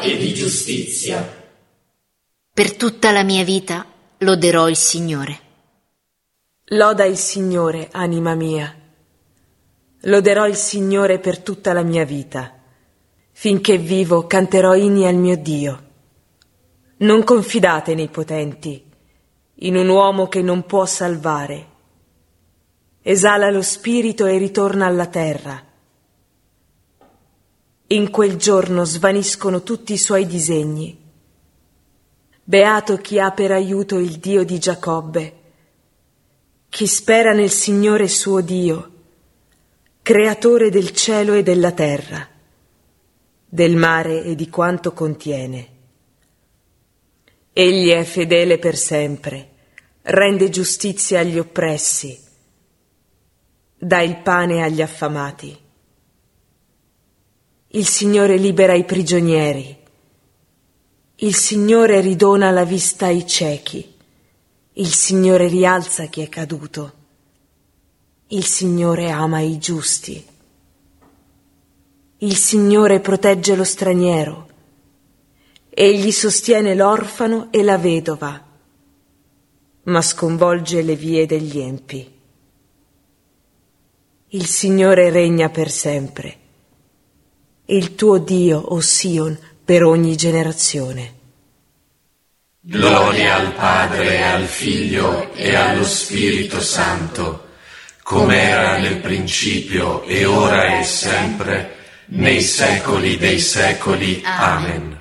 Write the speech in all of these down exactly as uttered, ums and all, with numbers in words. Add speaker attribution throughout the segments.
Speaker 1: e di giustizia.
Speaker 2: Per tutta la mia vita loderò il Signore.
Speaker 3: Loda il Signore, anima mia. Loderò il Signore per tutta la mia vita. Finché vivo canterò inni al mio Dio. Non confidate nei potenti, in un uomo che non può salvare. Esala lo spirito e ritorna alla terra. In quel giorno svaniscono tutti i suoi disegni. Beato chi ha per aiuto il Dio di Giacobbe, chi spera nel Signore suo Dio, creatore del cielo e della terra, del mare e di quanto contiene. Egli è fedele per sempre, rende giustizia agli oppressi, dà il pane agli affamati. Il Signore libera i prigionieri. Il Signore ridona la vista ai ciechi. Il Signore rialza chi è caduto. Il Signore ama i giusti. Il Signore protegge lo straniero. Egli sostiene l'orfano e la vedova, ma sconvolge le vie degli empi. Il Signore regna per sempre. Il tuo Dio, o Sion, per ogni generazione.
Speaker 1: Gloria al Padre, e al Figlio e allo Spirito Santo, come era nel principio, e ora e sempre, nei secoli dei secoli. Amen.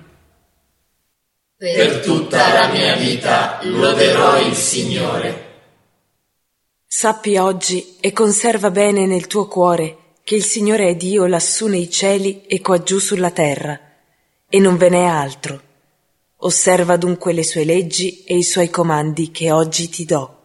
Speaker 1: Per tutta la mia vita loderò il Signore.
Speaker 3: Sappi oggi e conserva bene nel tuo cuore che il Signore è Dio lassù nei cieli e quaggiù sulla terra, e non ve n'è altro. Osserva dunque le sue leggi e i suoi comandi che oggi ti do.